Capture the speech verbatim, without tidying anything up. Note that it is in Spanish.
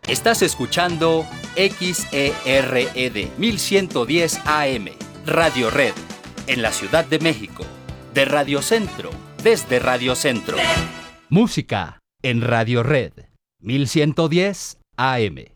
Estás escuchando X E R E D mil ciento diez A M, Radio Red, en la Ciudad de México, de Radio Centro, desde Radio Centro. Música en Radio Red, mil ciento diez A M.